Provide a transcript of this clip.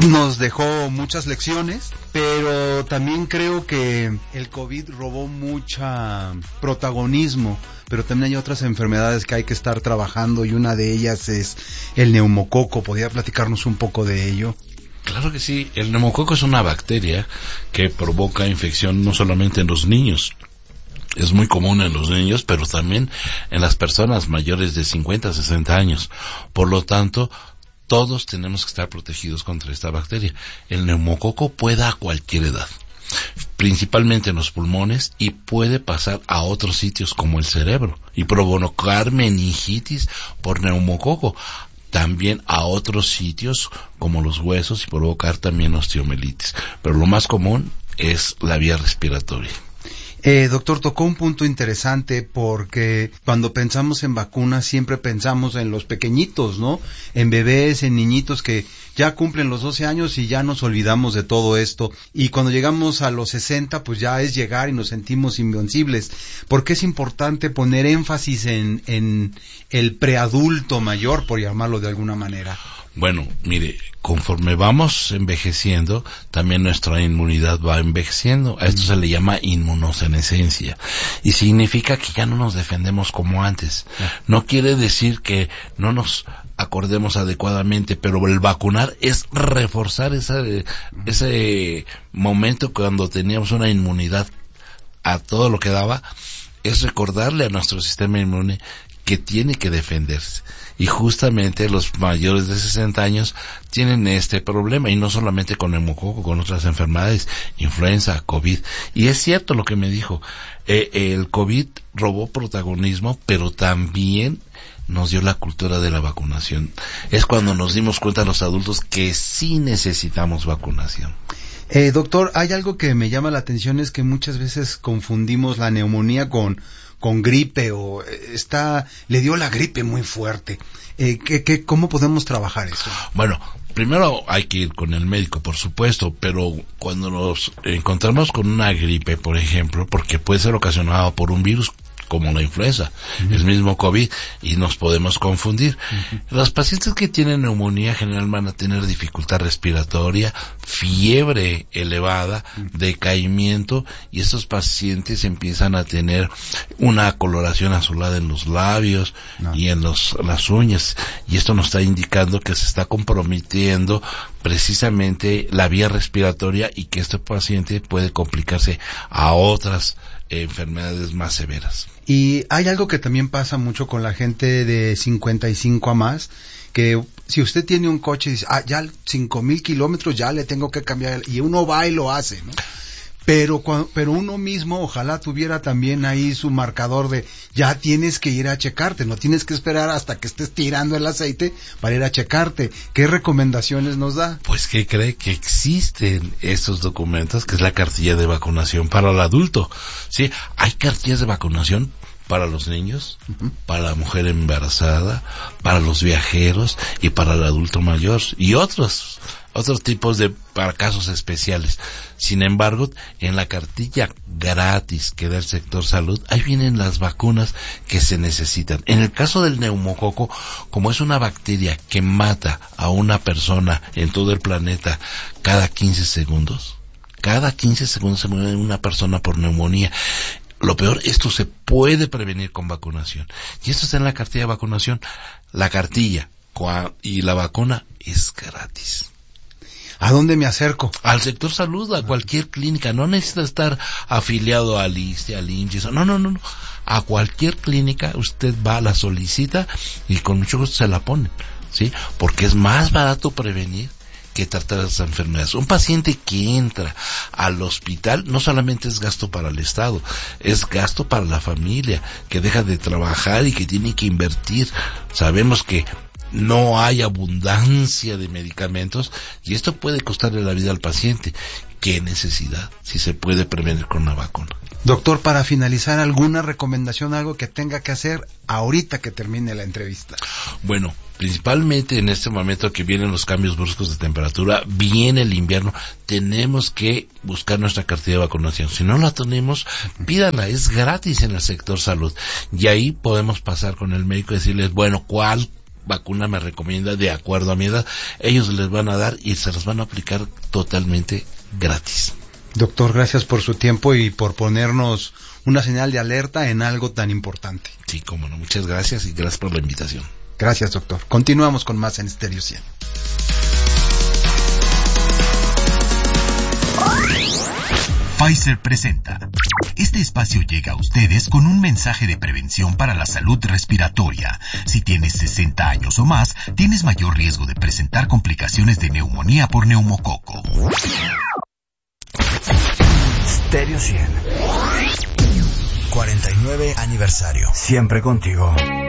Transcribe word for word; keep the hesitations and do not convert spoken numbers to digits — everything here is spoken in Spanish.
nos dejó muchas lecciones, pero también creo que el COVID robó mucha protagonismo, pero también hay otras enfermedades que hay que estar trabajando y una de ellas es el neumococo. ¿Podría platicarnos un poco de ello? Claro que sí, el neumococo es una bacteria que provoca infección no solamente en los niños, es muy común en los niños, pero también en las personas mayores de cincuenta a sesenta años. Por lo tanto, todos tenemos que estar protegidos contra esta bacteria. El neumococo puede dar a cualquier edad, principalmente en los pulmones, y puede pasar a otros sitios como el cerebro y provocar meningitis por neumococo. También a otros sitios como los huesos y provocar también osteomielitis. Pero lo más común es la vía respiratoria. Eh, doctor, tocó un punto interesante porque cuando pensamos en vacunas siempre pensamos en los pequeñitos, ¿no? En bebés, en niñitos que ya cumplen los doce años y ya nos olvidamos de todo esto. Y cuando llegamos a los sesenta, pues ya es llegar y nos sentimos invencibles. ¿Por qué es importante poner énfasis en, en el preadulto mayor, por llamarlo de alguna manera? Bueno, mire, conforme vamos envejeciendo, también nuestra inmunidad va envejeciendo. A esto se le llama inmunosenescencia. Y significa que ya no nos defendemos como antes. No quiere decir que no nos acordemos adecuadamente, pero el vacunar es reforzar esa, ese momento cuando teníamos una inmunidad a todo lo que daba, es recordarle a nuestro sistema inmune que tiene que defenderse. Y justamente los mayores de sesenta años tienen este problema, y no solamente con neumococo, con otras enfermedades, influenza, COVID. Y es cierto lo que me dijo, eh, el COVID robó protagonismo, pero también nos dio la cultura de la vacunación. Es cuando nos dimos cuenta los adultos que sí necesitamos vacunación. Eh, doctor, hay algo que me llama la atención, es que muchas veces confundimos la neumonía con con gripe, o está, le dio la gripe muy fuerte. Eh, ¿qué, qué, ¿Cómo podemos trabajar eso? Bueno, primero hay que ir con el médico, por supuesto, pero cuando nos encontramos con una gripe, por ejemplo, porque puede ser ocasionado por un virus como la influenza, uh-huh. el mismo COVID, y nos podemos confundir. Uh-huh. Los pacientes que tienen neumonía generalmente van a tener dificultad respiratoria, fiebre elevada, uh-huh. decaimiento, y estos pacientes empiezan a tener una coloración azulada en los labios no. y en los, las uñas, y esto nos está indicando que se está comprometiendo precisamente la vía respiratoria y que este paciente puede complicarse a otras eh, enfermedades más severas. Y hay algo que también pasa mucho con la gente de cincuenta y cinco a más, que si usted tiene un coche y dice, ah, ya cinco mil kilómetros ya le tengo que cambiar, y uno va y lo hace, ¿no? Pero, pero uno mismo ojalá tuviera también ahí su marcador de ya tienes que ir a checarte, no tienes que esperar hasta que estés tirando el aceite para ir a checarte. ¿Qué recomendaciones nos da? Pues que cree que existen estos documentos, que es la cartilla de vacunación para el adulto. Sí, hay cartillas de vacunación para los niños, uh-huh. para la mujer embarazada, para los viajeros y para el adulto mayor y otros otros tipos de para casos especiales. Sin embargo, en la cartilla gratis que da el sector salud, ahí vienen las vacunas que se necesitan. En el caso del neumococo, como es una bacteria que mata a una persona en todo el planeta cada quince segundos, cada quince segundos se muere una persona por neumonía. Lo peor, esto se puede prevenir con vacunación. Y esto está en la cartilla de vacunación. La cartilla y la vacuna es gratis. ¿A dónde me acerco? Al sector salud, a cualquier clínica. No necesita estar afiliado al I S S S T E, al I N S S, no, no, no, no. A cualquier clínica usted va, la solicita y con mucho gusto se la ponen, ¿sí? Porque es más barato prevenir que tratar esas enfermedades. Un paciente que entra al hospital no solamente es gasto para el Estado, es gasto para la familia, que deja de trabajar y que tiene que invertir. Sabemos que no hay abundancia de medicamentos y esto puede costarle la vida al paciente. ¿Qué necesidad si se puede prevenir con una vacuna? Doctor, para finalizar, ¿alguna recomendación, algo que tenga que hacer ahorita que termine la entrevista? Bueno, principalmente en este momento que vienen los cambios bruscos de temperatura, viene el invierno, tenemos que buscar nuestra cartilla de vacunación. Si no la tenemos, pídanla, es gratis en el sector salud. Y ahí podemos pasar con el médico y decirles, bueno, ¿cuál vacuna me recomienda de acuerdo a mi edad. Ellos les van a dar y se las van a aplicar totalmente gratis. Doctor, gracias por su tiempo y por ponernos una señal de alerta en algo tan importante. Sí, cómo no. Muchas gracias y gracias por la invitación. Gracias, doctor. Continuamos con más en Stereo cien. Pfizer presenta. Este espacio llega a ustedes con un mensaje de prevención para la salud respiratoria. Si tienes sesenta años o más, tienes mayor riesgo de presentar complicaciones de neumonía por neumococo. Stereo cien. cuarenta y nueve aniversario. Siempre contigo.